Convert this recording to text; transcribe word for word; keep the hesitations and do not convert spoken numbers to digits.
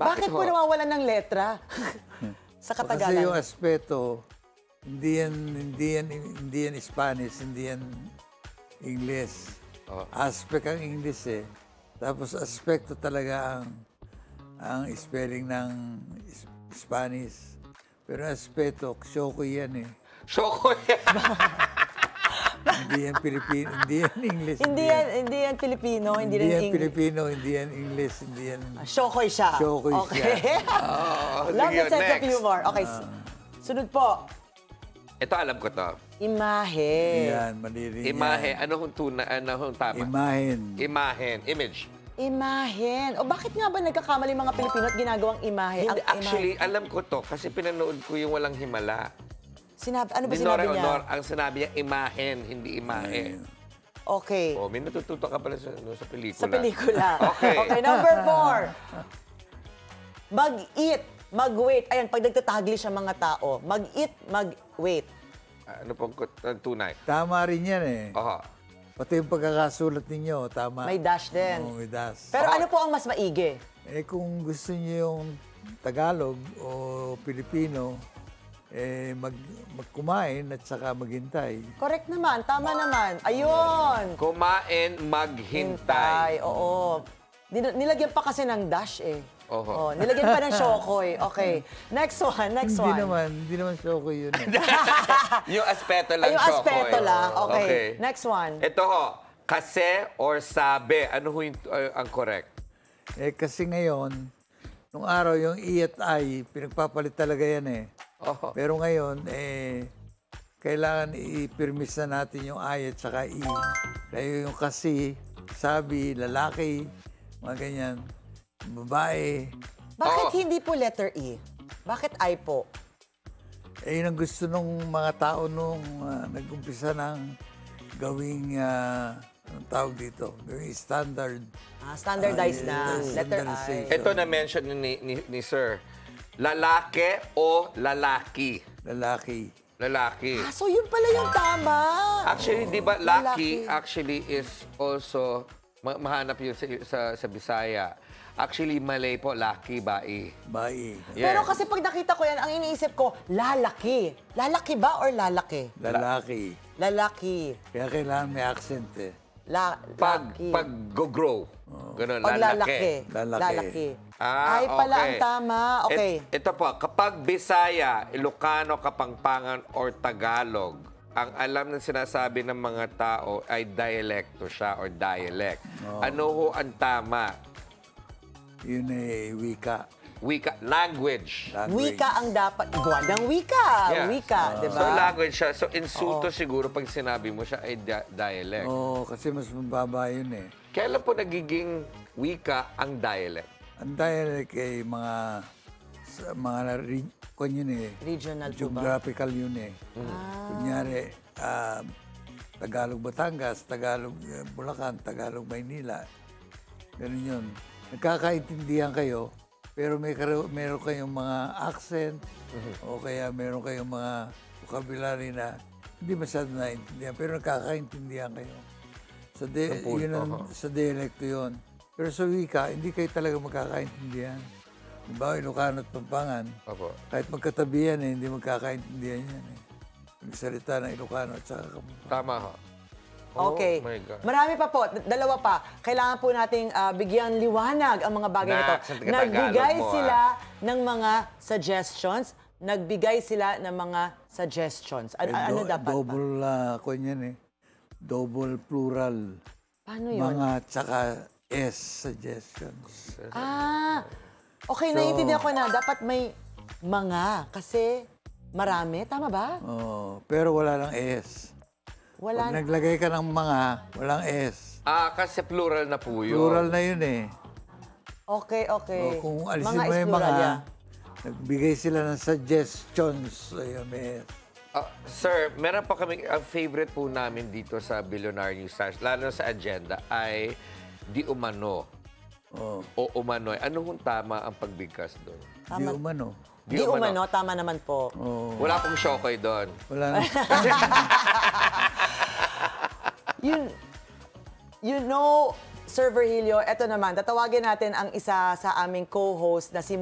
Bakit, Bakit po ho? nawawalan ng letra sa Kasi Katagalan? yung aspeto, hindi yan, hindi yan, hindi yan Spanish, hindi yan English. Oh. Aspect ang English eh. Tapos aspekto talaga ang ang spelling ng is- Spanish. Pero aspeto, Shoko yan eh. Shoko yan. Hindi yan Pilipino, hindi yan English. Hindi yan, hindi yan Pilipino, hindi, Hindi rin yan English. Pilipino, hindi yan English, hindi yan... Shokoy siya. Shokoy okay. siya. Oh, Love sige, the sense of next. humor. Okay, s- sunod po. Ito alam ko to. Imahe. Yan, mali rin Imahe. yan. Ano kung tuna? Ano kung tama? Imahen. Imahen. Image. Imahen. O bakit nga ba nagkakamali mga Pilipino at ginagawang imahe? Hindi, Ang actually, alam ko to kasi pinanood ko yung Walang Himala. Sinabi, ano ba Ni sinabi Nora niya? Honor, ang sinabi niya, imahen, hindi imahe. Okay. Oh, may natututo ka pala sa, ano, sa pelikula. Sa pelikula. Okay. Okay, number four. Mag-eat, mag-wait. Ayan, pag nagtataglish ang mga tao, mag-eat, mag-wait. Ano pong kut- uh, tunay? Tama rin yan eh. Oho. Pati yung pagkakasulat ninyo, tama. May dash din. Oo, may dash. Pero Oo. ano po ang mas maigi? Eh kung gusto niyo yung Tagalog o Pilipino, eh mag, magkumain at saka maghintay. Correct naman, tama naman. Ayun. Kumain, maghintay. Hintay, oo. Nil- nilagyan pa kasi ng dash eh. Oho. Oh, nilagyan pa ng shokoy. Okay. Next one, next Hindi one. naman, hindi naman shoko yun. Eh. Yung aspeto lang, Ay, yung Shokoy. aspeto lang. Okay. Okay. Next one. Ito ho, kasi or sabi. Ano ho yung, uh, ang correct? eh kasi ngayon, nung araw yung E at I, pinagpapalit talaga yan eh. Oho. Pero ngayon, eh, kailangan i-permis na natin yung I at saka E. Kaya yung kasi, sabi, lalaki, mga ganyan, babae. Bakit Oo. hindi po letter E? Bakit I po? Eh, yun ang gusto nung mga tao nung ah, nag-umpisa ng gawing, ah, anong tawag dito? Gawing standard. Ah, standardized na. Ah, yes, Letter I. standardization. Ito na-mention ni, ni, ni Sir. Lalaki o lalaki? Lalaki. Lalaki. Ah, so yun pala yung tama. Actually, di ba, Lalaki. lucky actually is also, ma- mahanap yun sa, sa, sa Bisaya. Actually, Malay po, lucky, bai. Bae. Yes. Pero kasi pag nakita ko yan, ang iniisip ko, lalaki. Lalaki ba or lalaki? Lalaki. Lalaki. Kaya kailangan may accent eh. La Pag, laki. pag go-grow. Ganun, Pag lalaki. Lalaki. Lalaki. Ah, Ay, pala okay. ang tama. Okay. Et- ito po, kapag Bisaya, Ilocano, Kapampangan, or Tagalog, ang alam na sinasabi ng mga tao ay dialekto siya or dialect. Ano ho ang tama? Yun eh, wika. Wika, language. Language. Wika ang dapat. Buwan ng wika. Yeah. Wika, di ba? So, language siya. So, insulto siguro pag sinabi mo siya ay di- dialect. Oo, kasi mas mababa yun eh. Kailan po nagiging wika ang dialect? Ang dialect ay mga sa mga re- kung yun eh. Regional po ba? Geographical yun eh. Kunyari, ah, Tagalog Batangas, Tagalog eh, Bulacan, Tagalog Maynila. Ganun yun. Nagkakaintindihan kayo, pero may karo- meron kayong mga accent o kaya meron kayong mga vocabulary na hindi masyado naintindihan, pero nagkakaintindihan kayo. Sa, de- Sa punto, yun ang, huh? sa dialekto yun. Pero sa wika, hindi kayo talaga magkakaintindihan. Diba, Ilocano at Pampangan, Opo. kahit magkatabi yan eh, hindi magkakaintindihan yan eh. Magsalita ng Ilocano at saka Kapampangan. Tama ho. Okay. Oh my God. Marami pa po. D- Dalawa pa. Kailangan po nating ah, bigyan liwanag ang mga bagay nito. Nak, sa Tagalog Nagbigay mo, sila ng mga suggestions. Nagbigay sila ng mga suggestions. Ano, Eh, ano do- dapat pa? Double, uh, kung yan eh. Double plural. Paano yun? Mga tsaka S suggestions. Ah, okay, So- naiintindihan ko na. Dapat may mga kasi marami. Tama ba? Oh, pero wala lang S. Wala. Pag naglagay ka ng mga, walang S. Ah, kasi plural na po yun. Plural na yun eh. Okay, okay. O, kung alisin Mga mo is yung plural, mga, yeah. nagbigay sila ng suggestions. Ayun, may S. Ah, sir, meron pa kami, ang favorite po namin dito sa Billionaire News Stars, lalo na sa agenda, ay di umano Oh, o umano'y. Ano kung tama ang pagbigkas doon? di umano. Di umano, tama naman po. Oh, Wala pong shokoy doon. wala na. You, you know, Sir Virgilio, eto naman, tatawagin natin ang isa sa aming co-host na si